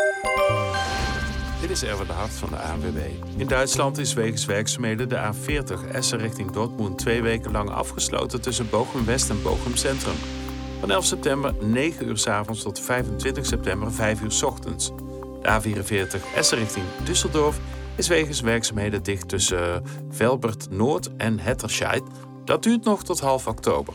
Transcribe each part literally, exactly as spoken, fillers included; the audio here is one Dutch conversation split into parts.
Dit is Erwin de Hart van de A N W B. In Duitsland is wegens werkzaamheden de A veertig Essen richting Dortmund twee weken lang afgesloten tussen Bochum West en Bochum Centrum. Van elf september negen uur 's avonds tot vijfentwintig september vijf uur 's ochtends. De A vierenveertig Essen richting Düsseldorf is wegens werkzaamheden dicht tussen Velbert Noord en Hetterscheid. Dat duurt nog tot half oktober.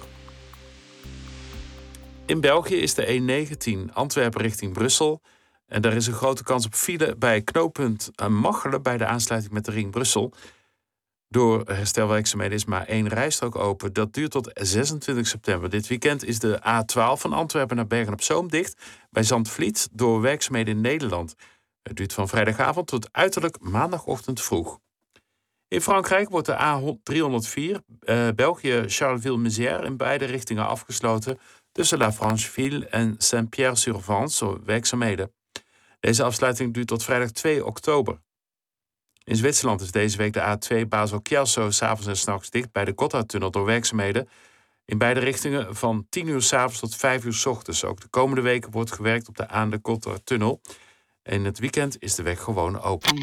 In België is de E negentien Antwerpen richting Brussel. En daar is een grote kans op file bij knooppunt Machelen bij de aansluiting met de ring Brussel. Door herstelwerkzaamheden is maar één rijstrook open. Dat duurt tot zesentwintig september. Dit weekend is de A twaalf van Antwerpen naar Bergen op Zoom dicht bij Zandvliet door werkzaamheden in Nederland. Het duurt van vrijdagavond tot uiterlijk maandagochtend vroeg. In Frankrijk wordt de A driehonderdvier uh, België-Charleville-Mézières in beide richtingen afgesloten tussen La Francheville en Saint-Pierre-sur-Vence door werkzaamheden. Deze afsluiting duurt tot vrijdag twee oktober. In Zwitserland is deze week de A twee Basel-Chiasso 's avonds en 's nachts dicht bij de Gotthardtunnel door werkzaamheden. In beide richtingen van tien uur 's avonds tot vijf uur 's ochtends. Ook de komende weken wordt gewerkt op de aan de Gotthardtunnel. En in het weekend is de weg gewoon open.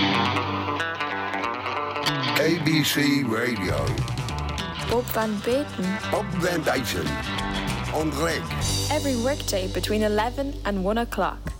A B C Radio. Bob van Beten. Bob van Dyson. On Red. Every workday between eleven and one o'clock.